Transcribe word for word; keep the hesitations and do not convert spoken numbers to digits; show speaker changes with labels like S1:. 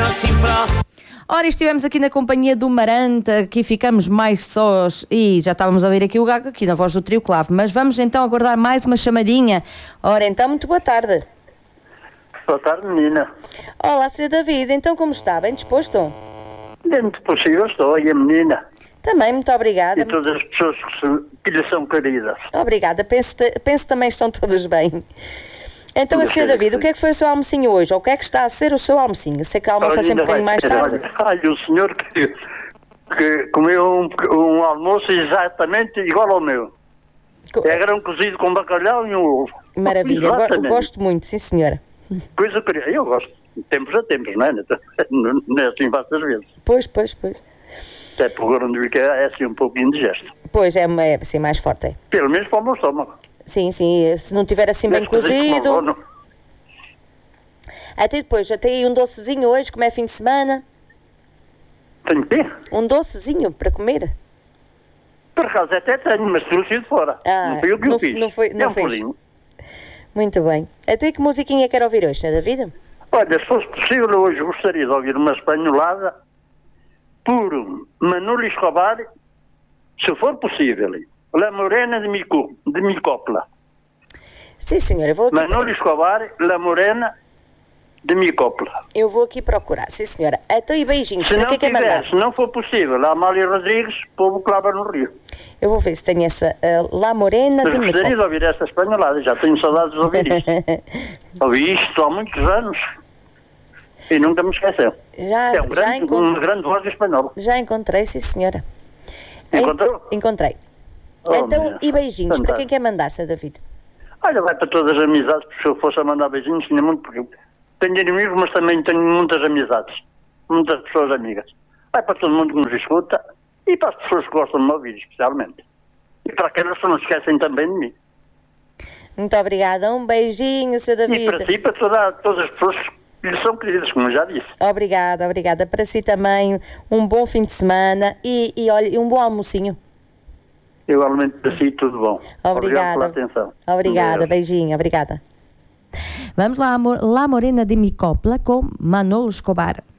S1: assim próximo.
S2: Ora, estivemos aqui na companhia do Maranta, aqui ficamos mais sós e já estávamos a ouvir aqui o Gago, aqui na voz do Trio Clave, mas vamos então aguardar mais uma chamadinha. Ora, então, muito boa tarde.
S3: Boa tarde, menina.
S2: Olá, senhor David, então como está? Bem disposto?
S3: Dentro do possível estou, e a menina.
S2: Também, muito obrigada.
S3: E todas as pessoas que, se, que lhe são queridas.
S2: Obrigada, penso, penso também estão todos bem. Então,
S3: Eu
S2: senhor
S3: sei,
S2: David,
S3: sei.
S2: o que é que foi o seu almocinho hoje? Ou o que é que está a ser o seu almocinho? Sei que almoça
S3: Olha,
S2: sempre um
S3: ainda
S2: bocadinho
S3: vai
S2: mais
S3: ser,
S2: tarde.
S3: Olha, olha, o senhor que, que comeu um, um almoço exatamente igual ao meu.
S2: Co-
S3: Era um cozido com bacalhau e um ovo.
S2: Maravilha, go-
S3: Exatamente.
S2: gosto muito, sim senhora.
S3: Coisa que eu gosto. De tempos a tempos, não é? Não não é assim várias vezes.
S2: Pois, pois, pois.
S3: Até por agora onde que é assim um pouco indigesto.
S2: Pois, é, é assim, mais forte. É.
S3: Pelo menos para o meu estômago.
S2: Sim, sim, se não tiver assim bem
S3: Mas cozido com
S2: cozido...
S3: ovo, não-
S2: Até depois, já tem aí um docezinho hoje, como é fim de semana.
S3: Tenho que ter.
S2: Um docezinho para comer.
S3: Por acaso até tenho, mas trouxe de fora.
S2: Ah,
S3: não foi eu que
S2: não-
S3: eu fiz.
S2: não foi- não
S3: é um
S2: fez.
S3: pulinho.
S2: Muito bem. Até que musiquinha quer ouvir hoje, senhor David?
S3: Olha, se fosse possível, eu hoje gostaria de ouvir uma espanholada por Manolo Escobar, se for possível. La Morena de, Mico, de Micopla.
S2: Sim, senhora, eu vou aqui,
S3: Manolo Escobar, La Morena de Micopla.
S2: eu vou aqui procurar. Sim, senhora. Então, e beijinhos.
S3: Se
S2: Para
S3: não
S2: que é que é
S3: tiver,
S2: mandar?
S3: se não for possível, a Amália Rodrigues, povo que lava no Rio.
S2: Eu vou ver se tem essa uh, La Morena
S3: Mas
S2: de
S3: gostaria
S2: Mico.
S3: de ouvir esta espanholada, já tenho saudades de ouvir isto. Ouvi isto há muitos anos e nunca me esqueceu.
S2: Já,
S3: É um
S2: já,
S3: grande,
S2: encon-
S3: uma grande voz espanhola.
S2: já encontrei, sim, senhora.
S3: Encontrou?
S2: En- Encontrei.
S3: Oh,
S2: então,
S3: meu.
S2: e beijinhos. Para quem
S3: Fantástico.
S2: quer mandar, senhor David?
S3: Olha, vai para todas as amizades, porque se eu fosse a mandar beijinhos, tinha muito, porque eu tenho inimigos, mas também tenho muitas amizades, muitas pessoas amigas. Vai para todo mundo que nos escuta e para as pessoas que gostam de me ouvir, especialmente. E para aquelas que não se esquecem também de mim.
S2: Muito obrigada. Um beijinho, senhor
S3: E
S2: David.
S3: para si, para toda, todas as pessoas que lhe são queridas, como eu já disse.
S2: Obrigada, obrigada. Para si também, um bom fim de semana e, e olha, e um bom almocinho.
S3: Igualmente para si, tudo bom. Obrigado
S2: Obrigada.
S3: pela atenção.
S2: Obrigada,
S3: Deus.
S2: beijinho, obrigada.
S4: Vamos lá, amor, La Morena de Micopla com Manolo Escobar.